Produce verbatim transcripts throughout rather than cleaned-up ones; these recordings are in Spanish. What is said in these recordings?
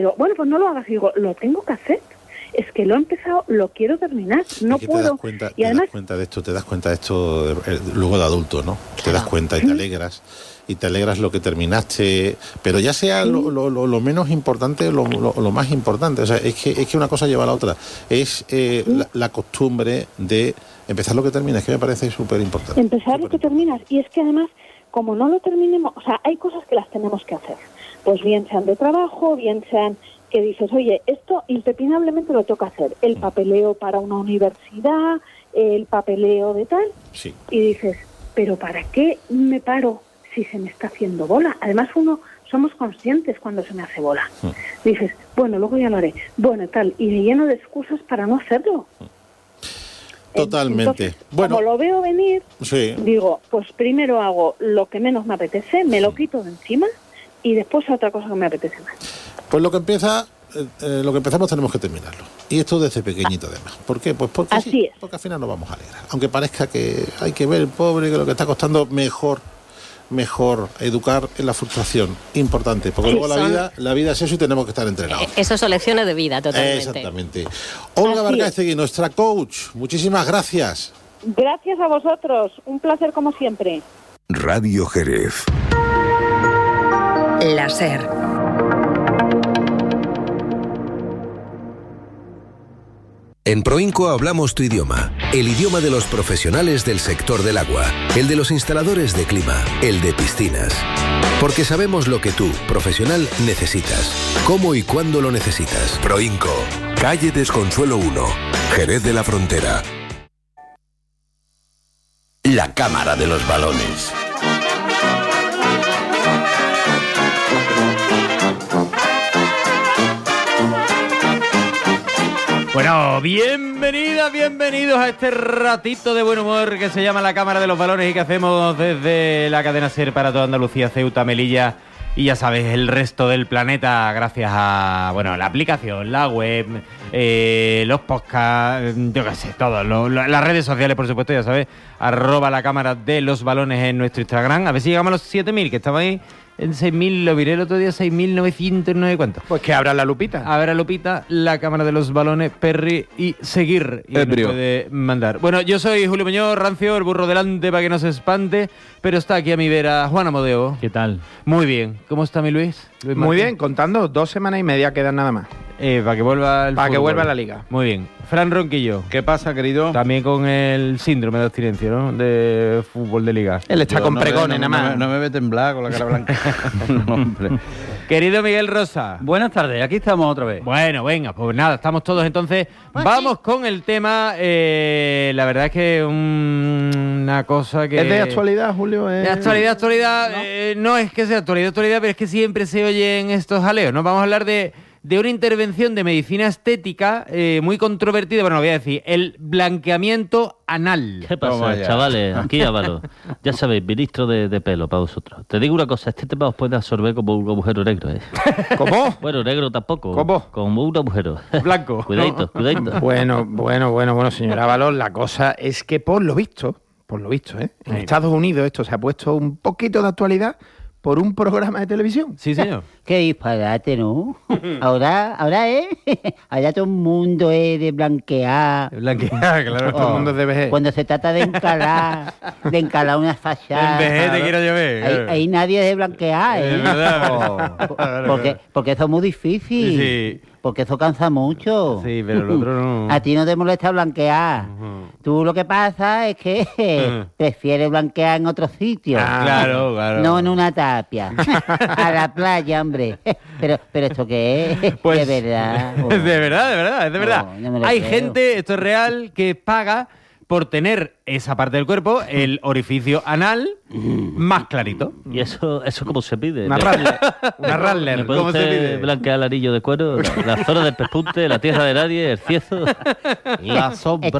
Pero bueno, pues no lo hagas. Y digo, lo tengo que hacer. Es que lo he empezado, lo quiero terminar, no es que puedo. Te das cuenta, y además, te das cuenta de esto, te das cuenta de esto eh, luego de adulto, ¿no? Claro. Te das cuenta y te alegras. Y te alegras lo que terminaste, pero ya sea lo, lo, lo, lo menos importante, lo, lo, lo más importante. O sea, es que es que una cosa lleva a la otra. Es eh, la, la costumbre de empezar lo que terminas, es que me parece súper importante. Empezar lo que terminas. Y es que además, como no lo terminemos, o sea, hay cosas que las tenemos que hacer. Pues bien sean de trabajo, bien sean que dices, oye, esto impepinablemente lo toca hacer. El papeleo para una universidad, el papeleo de tal. Sí. Y dices, pero ¿para qué me paro si se me está haciendo bola? Además, uno, somos conscientes cuando se me hace bola. Sí. Dices, bueno, luego ya lo haré. Bueno, tal, y me lleno de excusas para no hacerlo. Totalmente. Entonces, bueno, como lo veo venir, sí. digo, pues primero hago lo que menos me apetece, me lo quito de encima y después otra cosa que me apetece más. Pues lo que empieza, eh, eh, lo que empezamos tenemos que terminarlo. Y esto desde pequeñito además. ¿Por qué? Pues porque Así sí, es. Porque al final nos vamos a alegrar. Aunque parezca que hay que ver el pobre, que lo que está costando, mejor, mejor educar en la frustración. Importante, porque sí, luego son... la vida, la vida es eso y tenemos que estar entrenados. Eh, eso son lecciones de vida, totalmente. Exactamente. Olga Vergástegui, nuestra coach, muchísimas gracias. Gracias a vosotros, un placer como siempre. Radio Jerez. La SER. En Proinco hablamos tu idioma, el idioma de los profesionales del sector del agua, el de los instaladores de clima, el de piscinas. Porque sabemos lo que tú, profesional, necesitas, cómo y cuándo lo necesitas. Proinco, calle Desconsuelo uno, Jerez de la Frontera. La Cámara de los Balones. Bueno, bienvenidas, bienvenidos a este ratito de buen humor que se llama La Cámara de los Balones y que hacemos desde la cadena SER para toda Andalucía, Ceuta, Melilla y ya sabes, el resto del planeta, gracias a, bueno, la aplicación, la web, eh, los podcasts, yo qué sé, todo, lo, lo, las redes sociales, por supuesto, ya sabes, arroba La Cámara de los Balones en nuestro Instagram, a ver si llegamos a los siete mil, que estaba ahí en seis mil, lo miré el otro día, seis mil novecientos, no sé cuánto. Pues que abra la lupita. Abra Lupita, La Cámara de los Balones, Perry y seguir. Y nos puede mandar. Bueno, yo soy Julio Muñoz, rancio, el burro delante para que no se espante, pero está aquí a mi vera Juan Amodeo. ¿Qué tal? Muy bien. ¿Cómo está mi Luis? Luis Muy bien, contando, dos semanas y media quedan nada más. Eh, para que vuelva el Para fútbol. que vuelva la liga. Muy bien. Fran Ronquillo. ¿Qué pasa, querido? También con el síndrome de abstinencia, ¿no? De fútbol de liga. Él está Yo con no pregones me, nada no, más. No, no me ve temblar con la cara blanca. No, hombre. Querido Miguel Rosa. Buenas tardes, aquí estamos otra vez. Bueno, venga, pues nada, estamos todos entonces. Pues vamos sí. con el tema. Eh, la verdad es que un, una cosa que... ¿Es de actualidad, Julio? ¿Es... De actualidad, actualidad. ¿No? Eh, no es que sea actualidad, actualidad, pero es que siempre se oyen estos jaleos, ¿no? Vamos a hablar de... de una intervención de medicina estética eh, muy controvertida, bueno, lo voy a decir, el blanqueamiento anal. ¿Qué pasa, chavales? Aquí Ávalo. Ya sabéis, ministro de, de pelo para vosotros. Te digo una cosa, este tema os puede absorber como un agujero negro, ¿eh? ¿Cómo? Bueno, negro tampoco. ¿Cómo? Como un agujero. Blanco. Cuidadito, cuidadito. Bueno, bueno, bueno, bueno, señor Ávalo, la cosa es que por lo visto, por lo visto, ¿eh? En sí. Estados Unidos esto se ha puesto un poquito de actualidad por un programa de televisión. Sí, señor. Qué disparate, ¿no? Ahora, ahora, ¿eh? Ahora todo el mundo es de blanquear. De blanquear, claro. Oh, todo el mundo es de vejez. Cuando se trata de encalar, de encalar una fachada. El vejez te quiero yo ver. Ahí, ahí nadie es de blanquear, ¿eh? Es verdad. Oh, porque, porque eso es muy difícil. Sí. Porque eso cansa mucho. Sí, pero el otro no. A ti no te molesta blanquear. Uh-huh. Tú lo que pasa es que uh-huh. prefieres blanquear en otro sitio. Ah, claro, claro. No en una tapia. A la playa, hombre. Pero, pero ¿esto qué es? Pues, de verdad. Oh. De verdad, de verdad, es de verdad. Oh, no Hay creo. gente, esto es real, que paga por tener esa parte del cuerpo, el orificio anal, más clarito. ¿Y eso eso cómo se pide? Una Rattler. Una Rattler. ¿Me puede ¿Cómo se usted pide? blanquear el anillo de cuero? La, la zona del pespunte, la tierra de nadie, el ciezo. La sombra. Esto va,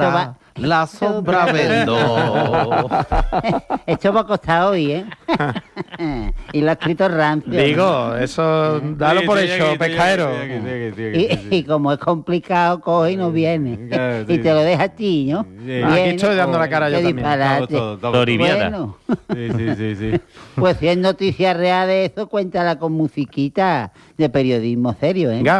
La sombra vendo. Esto va a costar hoy, ¿eh? Y lo ha escrito rancio. Digo, eso, dalo Sí, por estoy hecho, aquí, estoy pescadero. aquí, estoy aquí, estoy aquí, estoy aquí, Y, sí, sí. y como es complicado, coge y no viene. Claro, sí. Y te lo deja a ti, ¿no? Sí. Aquí estoy dando la cara yo qué también. disparate. Todo, todo, todo. Floriviada. Bueno, Sí, sí, sí, sí. pues si es noticia real de eso, cuéntala con musiquita de periodismo serio, ¿eh? Venga,